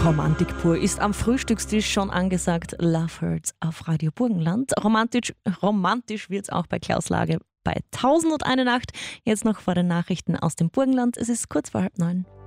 Romantik pur ist am Frühstückstisch schon angesagt. Love Hurts auf Radio Burgenland. Romantisch wird's auch bei Klaus Lage bei 1001 Nacht. Jetzt noch vor den Nachrichten aus dem Burgenland. Es ist kurz vor 8:30.